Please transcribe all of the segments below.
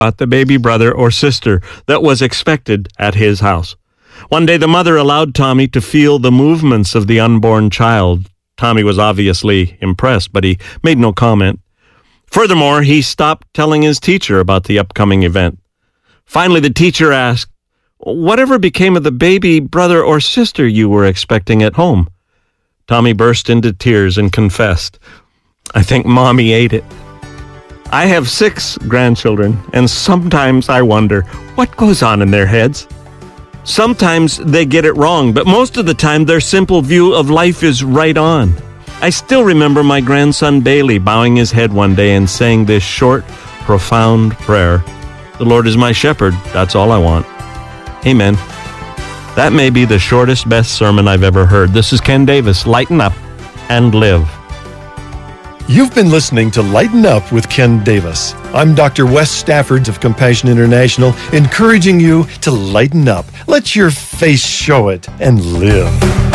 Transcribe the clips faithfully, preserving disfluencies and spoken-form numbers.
about the baby brother or sister that was expected at his house. One day, the mother allowed Tommy to feel the movements of the unborn child. Tommy was obviously impressed, but he made no comment. Furthermore, he stopped telling his teacher about the upcoming event. Finally, the teacher asked, "Whatever became of the baby brother or sister you were expecting at home?" Tommy burst into tears and confessed, "I think Mommy ate it." I have six grandchildren, and sometimes I wonder what goes on in their heads. Sometimes they get it wrong, but most of the time their simple view of life is right on. I still remember my grandson Bailey bowing his head one day and saying this short, profound prayer: "The Lord is my shepherd, that's all I want." Amen. That may be the shortest, best sermon I've ever heard. This is Ken Davis. Lighten up and live. You've been listening to Lighten Up with Ken Davis. I'm Doctor Wes Stafford of Compassion International, encouraging you to lighten up. Let your face show it and live.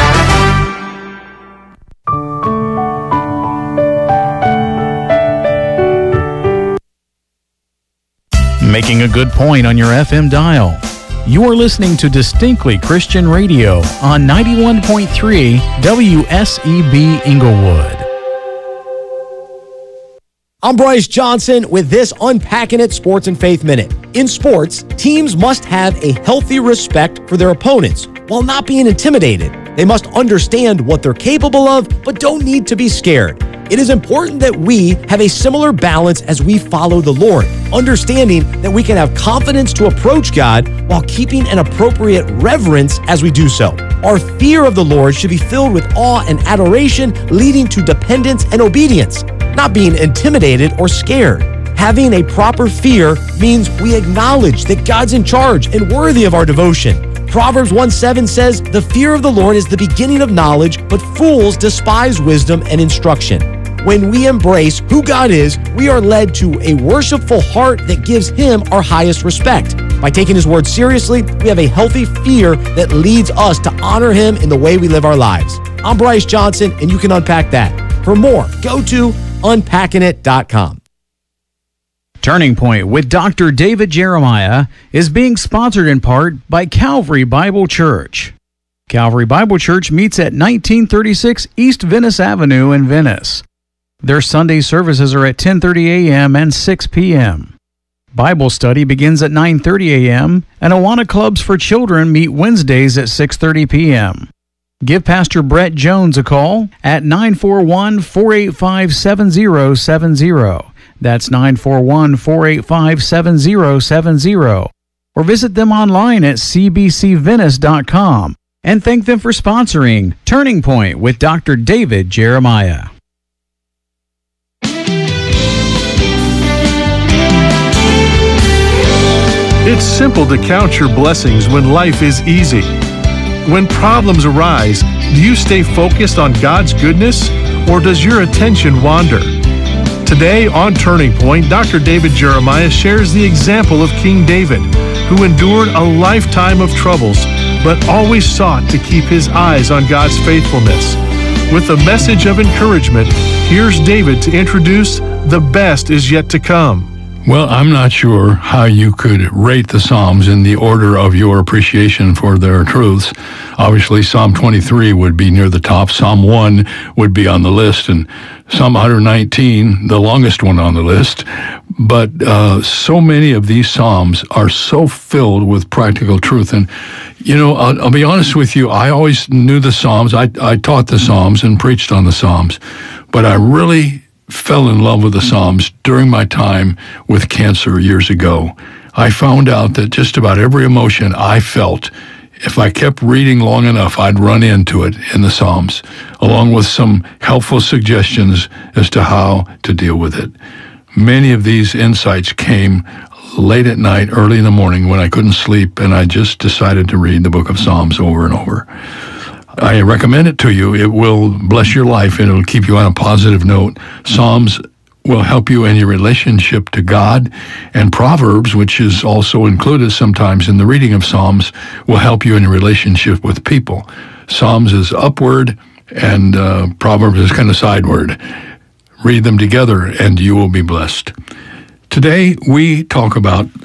Making a good point on your F M dial. You are listening to Distinctly Christian Radio on ninety-one point three W S E B Inglewood. I'm Bryce Johnson with this Unpacking It Sports and Faith Minute. In sports, teams must have a healthy respect for their opponents while not being intimidated. They must understand what they're capable of, but don't need to be scared. It is important that we have a similar balance as we follow the Lord, understanding that we can have confidence to approach God while keeping an appropriate reverence as we do so. Our fear of the Lord should be filled with awe and adoration, leading to dependence and obedience, not being intimidated or scared. Having a proper fear means we acknowledge that God's in charge and worthy of our devotion. Proverbs one seven says, "The fear of the Lord is the beginning of knowledge, but fools despise wisdom and instruction." When we embrace who God is, we are led to a worshipful heart that gives Him our highest respect. By taking His word seriously, we have a healthy fear that leads us to honor Him in the way we live our lives. I'm Bryce Johnson, and you can unpack that. For more, go to unpacking it dot com. Turning Point with Doctor David Jeremiah is being sponsored in part by Calvary Bible Church. Calvary Bible Church meets at nineteen thirty-six East Venice Avenue in Venice. Their Sunday services are at ten thirty a.m. and six p.m. Bible study begins at nine thirty a.m. and Awana Clubs for Children meet Wednesdays at six thirty p.m. Give Pastor Brett Jones a call at nine four one, four eight five, seven zero seven zero. That's nine four one, four eight five, seven zero seven zero. Or visit them online at c b c venice dot com and thank them for sponsoring Turning Point with Doctor David Jeremiah. It's simple to count your blessings when life is easy. When problems arise, do you stay focused on God's goodness, or does your attention wander? Today on Turning Point, Doctor David Jeremiah shares the example of King David, who endured a lifetime of troubles, but always sought to keep his eyes on God's faithfulness. With a message of encouragement, here's David to introduce The Best Is Yet to Come. Well, I'm not sure how you could rate the Psalms in the order of your appreciation for their truths. Obviously, Psalm twenty-three would be near the top. Psalm one would be on the list, and Psalm one nineteen, the longest one on the list. But uh, so many of these Psalms are so filled with practical truth. And, you know, I'll, I'll be honest with you, I always knew the Psalms. I, I taught the Psalms and preached on the Psalms. But I really fell in love with the Psalms during my time with cancer years ago. I found out that just about every emotion I felt, if I kept reading long enough, I'd run into it in the Psalms, along with some helpful suggestions as to how to deal with it. Many of these insights came late at night, early in the morning when I couldn't sleep, and I just decided to read the book of Psalms over and over. I recommend it to you. It will bless your life, and it will keep you on a positive note. Psalms will help you in your relationship to God, and Proverbs, which is also included sometimes in the reading of Psalms, will help you in your relationship with people. Psalms is upward, and uh, Proverbs is kind of sideward. Read them together, and you will be blessed. Today, we talk about